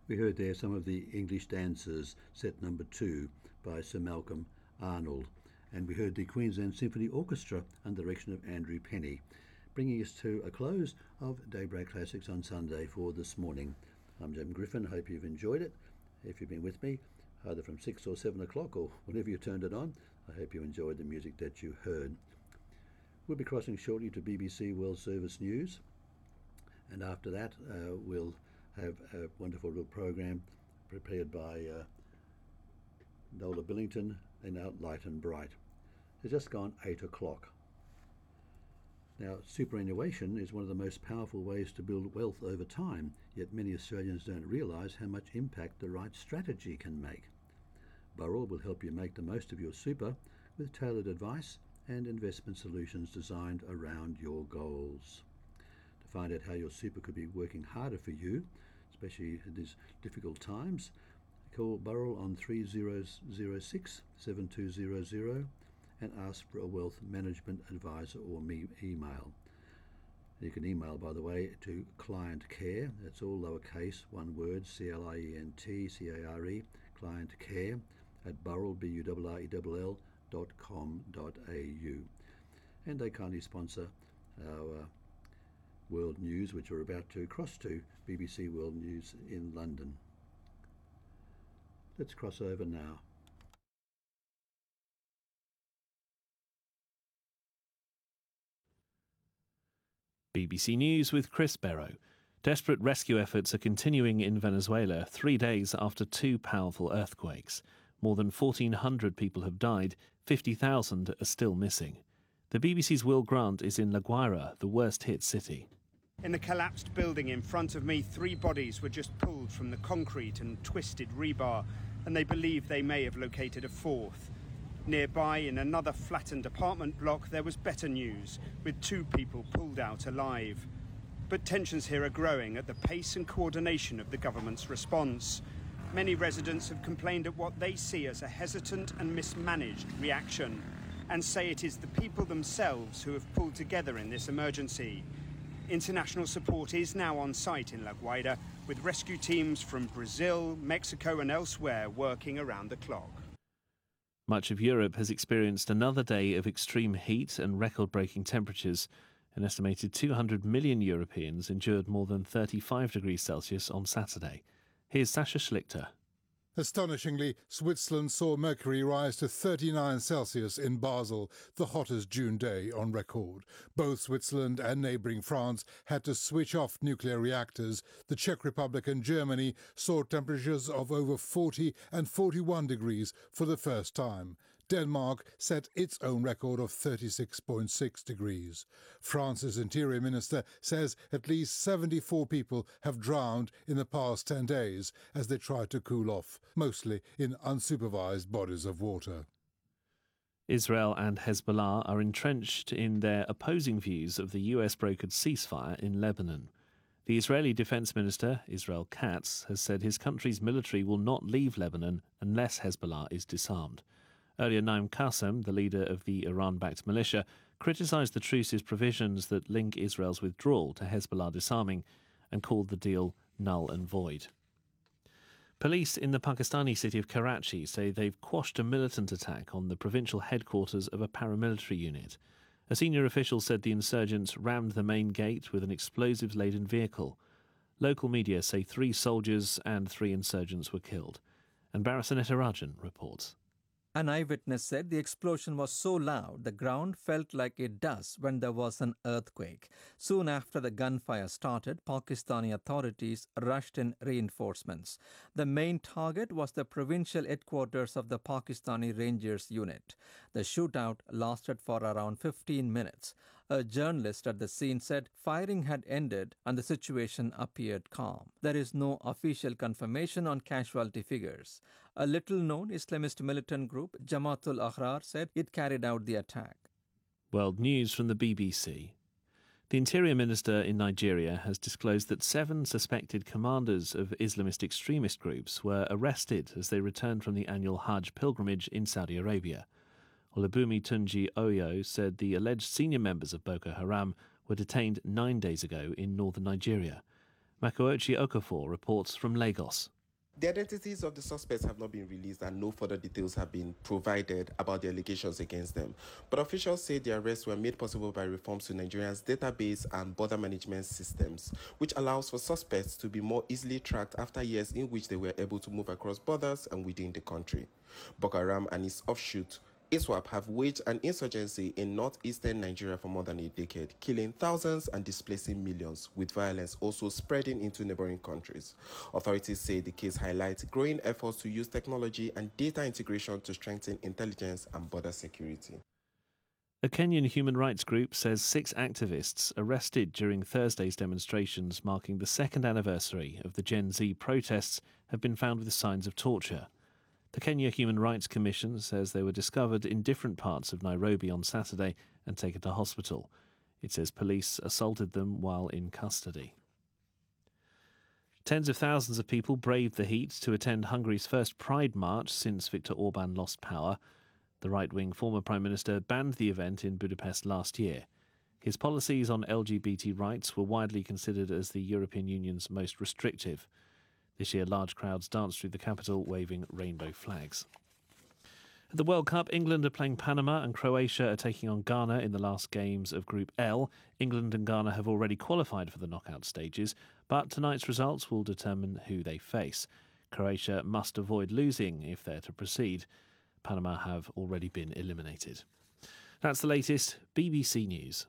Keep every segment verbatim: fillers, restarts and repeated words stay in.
We heard there some of the English Dancers, set number two by Sir Malcolm Arnold. And we heard the Queensland Symphony Orchestra under the direction of Andrew Penny, bringing us to a close of Daybreak Classics on Sunday for this morning. I'm Jim Griffin. Hope you've enjoyed it. If you've been with me, either from six or seven o'clock or whenever you turned it on, I hope you enjoyed the music that you heard. We'll be crossing shortly to B B C World Service News, and after that uh, we'll have a wonderful little program prepared by uh, Nola Billington and Out Light and Bright. It's just gone eight o'clock. Now, superannuation is one of the most powerful ways to build wealth over time, yet many Australians don't realise how much impact the right strategy can make. Burrell will help you make the most of your super with tailored advice and investment solutions designed around your goals. To find out how your super could be working harder for you, especially in these difficult times, call Burrell on three zero zero six, seven two zero zero and ask for a wealth management advisor or me email. You can email, by the way, to client care, that's all lowercase, one word, C L I E N T C A R E, client care at burrell, B U R R E L L, dot com dot a u. And they kindly sponsor our uh, World News, which we're about to cross to B B C World News in London. Let's cross over now. B B C News with Chris Barrow. Desperate rescue efforts are continuing in Venezuela three days after two powerful earthquakes. More than fourteen hundred people have died, fifty thousand are still missing. The B B C's Will Grant is in La Guaira, the worst-hit city. In the collapsed building in front of me, three bodies were just pulled from the concrete and twisted rebar, and they believe they may have located a fourth. Nearby, in another flattened apartment block, there was better news, with two people pulled out alive. But tensions here are growing at the pace and coordination of the government's response. Many residents have complained at what they see as a hesitant and mismanaged reaction, and say it is the people themselves who have pulled together in this emergency. International support is now on site in La Guaira, with rescue teams from Brazil, Mexico and elsewhere working around the clock. Much of Europe has experienced another day of extreme heat and record-breaking temperatures. An estimated two hundred million Europeans endured more than thirty-five degrees Celsius on Saturday. Here's Sasha Schlichter. Astonishingly, Switzerland saw mercury rise to thirty-nine Celsius in Basel, the hottest June day on record. Both Switzerland and neighbouring France had to switch off nuclear reactors. The Czech Republic and Germany saw temperatures of over forty and forty-one degrees for the first time. Denmark set its own record of thirty-six point six degrees. France's Interior Minister says at least seventy-four people have drowned in the past ten days as they tried to cool off, mostly in unsupervised bodies of water. Israel and Hezbollah are entrenched in their opposing views of the U S-brokered ceasefire in Lebanon. The Israeli Defense Minister, Israel Katz, has said his country's military will not leave Lebanon unless Hezbollah is disarmed. Earlier, Naim Qassem, the leader of the Iran-backed militia, criticised the truce's provisions that link Israel's withdrawal to Hezbollah disarming and called the deal null and void. Police in the Pakistani city of Karachi say they've quashed a militant attack on the provincial headquarters of a paramilitary unit. A senior official said the insurgents rammed the main gate with an explosives-laden vehicle. Local media say three soldiers and three insurgents were killed. And Barasaneta Rajan reports. An eyewitness said the explosion was so loud the ground felt like it does when there was an earthquake. Soon after the gunfire started, Pakistani authorities rushed in reinforcements. The main target was the provincial headquarters of the Pakistani Rangers unit. The shootout lasted for around fifteen minutes. A journalist at the scene said firing had ended and the situation appeared calm. There is no official confirmation on casualty figures. A little-known Islamist militant group, Jamaatul Ahrar, said it carried out the attack. World News from the B B C. The Interior Minister in Nigeria has disclosed that seven suspected commanders of Islamist extremist groups were arrested as they returned from the annual Hajj pilgrimage in Saudi Arabia. Olubunmi Tunji Oyo said the alleged senior members of Boko Haram were detained nine days ago in northern Nigeria. Makoechi Okafor reports from Lagos. The identities of the suspects have not been released and no further details have been provided about the allegations against them. But officials say the arrests were made possible by reforms to Nigeria's database and border management systems, which allows for suspects to be more easily tracked after years in which they were able to move across borders and within the country. Boko Haram and its offshoot ISWAP have waged an insurgency in northeastern Nigeria for more than a decade, killing thousands and displacing millions, with violence also spreading into neighboring countries. Authorities say the case highlights growing efforts to use technology and data integration to strengthen intelligence and border security. A Kenyan human rights group says six activists arrested during Thursday's demonstrations marking the second anniversary of the Gen Z protests have been found with signs of torture. The Kenya Human Rights Commission says they were discovered in different parts of Nairobi on Saturday and taken to hospital. It says police assaulted them while in custody. Tens of thousands of people braved the heat to attend Hungary's first Pride March since Viktor Orban lost power. The right-wing former Prime Minister banned the event in Budapest last year. His policies on L G B T rights were widely considered as the European Union's most restrictive. This year, large crowds danced through the capital waving rainbow flags. At the World Cup, England are playing Panama and Croatia are taking on Ghana in the last games of Group L. England and Ghana have already qualified for the knockout stages, but tonight's results will determine who they face. Croatia must avoid losing if they're to proceed. Panama have already been eliminated. That's the latest B B C News.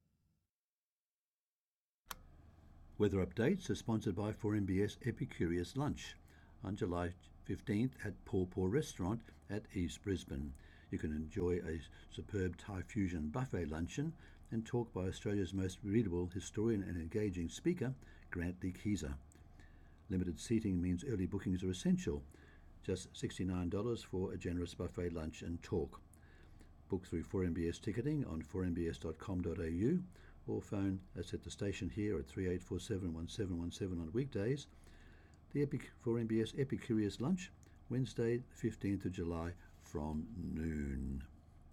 Weather updates are sponsored by four M B S Epicurious Lunch on July fifteenth at Paw Paw Restaurant at East Brisbane. You can enjoy a superb Thai fusion buffet luncheon and talk by Australia's most readable historian and engaging speaker, Grant Lee Keezer. Limited seating means early bookings are essential. Just sixty-nine dollars for a generous buffet lunch and talk. Book through four M B S ticketing on four m b s dot com dot a u or phone us at the station here at three eight four seven, one seven one seven on weekdays. The Epic four M B S Epicurious Lunch, Wednesday, fifteenth of July from noon.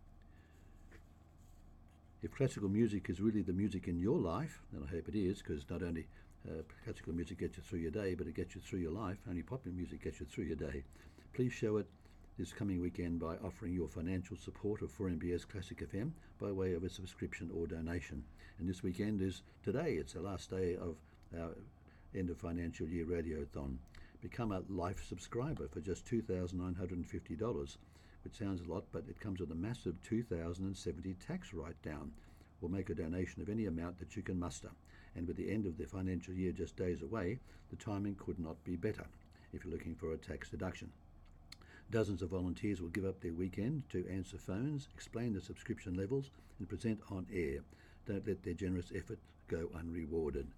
If classical music is really the music in your life, and I hope it is, because not only uh, classical music gets you through your day, but it gets you through your life, only popular music gets you through your day, please show it this coming weekend by offering your financial support of four M B S Classic F M by way of a subscription or donation. And this weekend is today. It's the last day of our end of financial year radiothon. Become a life subscriber for just two thousand nine hundred fifty dollars, which sounds a lot, but it comes with a massive two thousand seventy dollars tax write-down. Or make a donation of any amount that you can muster. And with the end of the financial year just days away, the timing could not be better if you're looking for a tax deduction. Dozens of volunteers will give up their weekend to answer phones, explain the subscription levels, and present on air. Don't let their generous effort go unrewarded.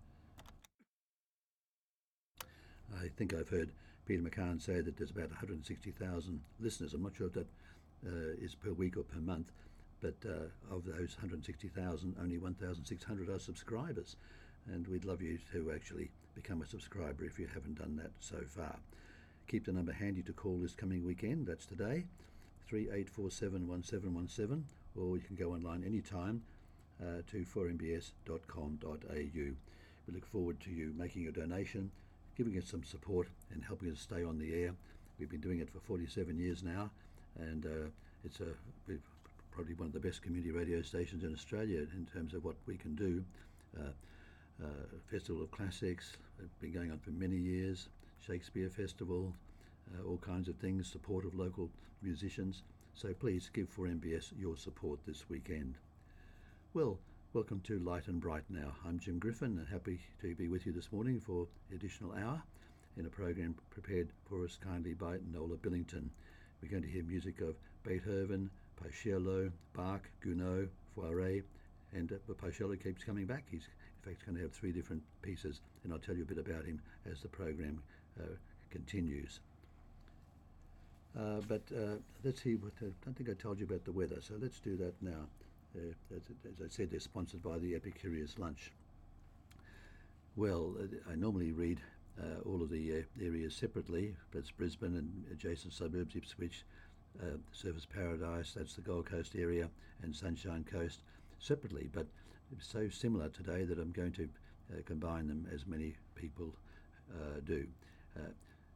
I think I've heard Peter McCann say that there's about one hundred sixty thousand listeners. I'm not sure if that uh, is per week or per month, but uh, of those one hundred sixty thousand, only one thousand six hundred are subscribers. And we'd love you to actually become a subscriber if you haven't done that so far. Keep the number handy to call this coming weekend. That's today, three eight four seven, one seven one seven, or you can go online anytime uh, to four m b s dot com dot a u. We look forward to you making a donation, giving us some support and helping us stay on the air. We've been doing it for forty-seven years now, and uh, it's a, probably one of the best community radio stations in Australia in terms of what we can do. Uh, uh, Festival of Classics, been going on for many years. Shakespeare Festival, uh, all kinds of things, support of local musicians. So please give four M B S your support this weekend. Well, welcome to Light and Bright now. I'm Jim Griffin, and happy to be with you this morning for the additional hour in a program prepared for us kindly by Nola Billington. We're going to hear music of Beethoven, Paisiello, Bach, Gounod, Fauré, and uh, Paisiello keeps coming back. He's in fact going to have three different pieces, and I'll tell you a bit about him as the program uh, continues. Uh, but uh, let's see what, uh, I don't think I told you about the weather, so let's do that now. Uh, as, as I said, they're sponsored by the Epicurious Lunch. Well, uh, I normally read uh, all of the uh, areas separately, but it's Brisbane and adjacent suburbs, Ipswich, uh, Surfers Paradise, that's the Gold Coast area, and Sunshine Coast separately, but it's so similar today that I'm going to uh, combine them as many people uh, do. Uh,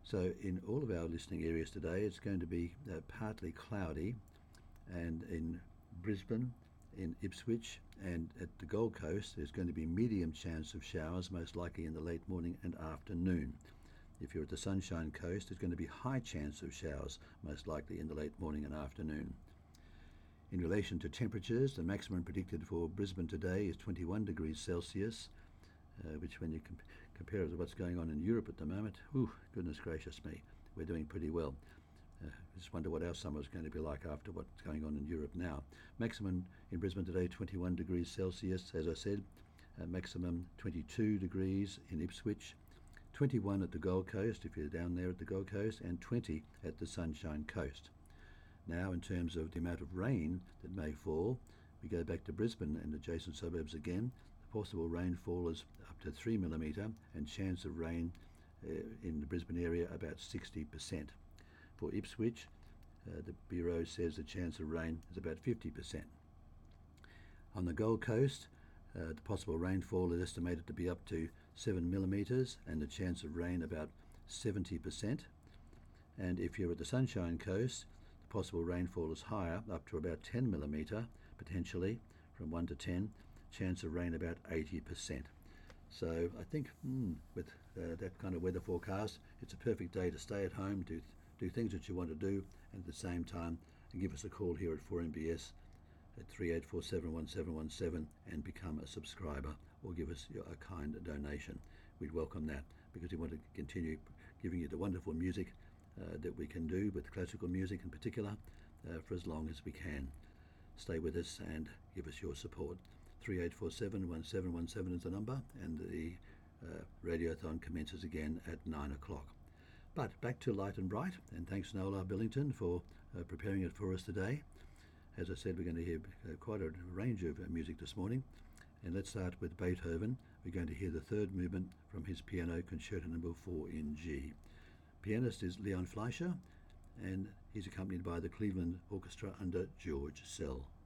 So in all of our listening areas today, it's going to be uh, partly cloudy, and in Brisbane, in Ipswich and at the Gold Coast there's going to be medium chance of showers, most likely in the late morning and afternoon. If you're at the Sunshine Coast, there's going to be high chance of showers, most likely in the late morning and afternoon. In relation to temperatures, the maximum predicted for Brisbane today is twenty-one degrees Celsius, uh, which when you comp- compare it to what's going on in Europe at the moment, whew, goodness gracious me, we're doing pretty well. Uh, I just wonder what our summer is going to be like after what's going on in Europe now. Maximum in Brisbane today, twenty-one degrees Celsius, as I said. Uh, maximum twenty-two degrees in Ipswich, twenty-one at the Gold Coast, if you're down there at the Gold Coast, and twenty at the Sunshine Coast. Now, in terms of the amount of rain that may fall, we go back to Brisbane and adjacent suburbs again. The possible rainfall is up to three millimetre, and chance of rain uh, in the Brisbane area about sixty percent. For Ipswich, uh, the Bureau says the chance of rain is about fifty percent. On the Gold Coast, uh, the possible rainfall is estimated to be up to seven millimetres and the chance of rain about seventy percent. And if you're at the Sunshine Coast, the possible rainfall is higher, up to about ten millimetre, potentially, from one to ten, chance of rain about eighty percent. So I think mm, with uh, that kind of weather forecast, it's a perfect day to stay at home, do do things that you want to do, and at the same time give us a call here at four M B S at three eight four seven one seven one seven and become a subscriber, or give us your, a kind donation. We'd welcome that, because we want to continue giving you the wonderful music uh, that we can do, with classical music in particular, uh, for as long as we can. Stay with us and give us your support. three eight four seven one seven one seven is the number, and the uh, Radiothon commences again at nine o'clock. But back to Light and Bright, and thanks Nola Billington for uh, preparing it for us today. As I said, we're going to hear uh, quite a range of uh, music this morning, and let's start with Beethoven. We're going to hear the third movement from his Piano Concerto Number four in G. Pianist is Leon Fleischer, and he's accompanied by the Cleveland Orchestra under George Sell.